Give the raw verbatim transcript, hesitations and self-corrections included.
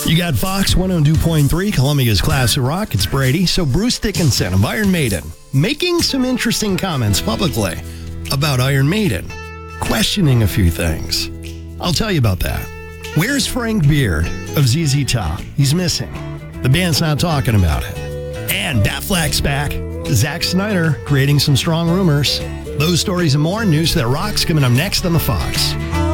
You got Fox one oh two point three, Columbia's Classic Rock. It's Brady. So Bruce Dickinson of Iron Maiden making some interesting comments publicly about Iron Maiden, questioning a few things. I'll tell you about that. Where's Frank Beard of Z Z Top? He's missing. The band's not talking about it. And Batfleck's back. Zack Snyder creating some strong rumors. Those stories and more news that rocks coming up next on the Fox.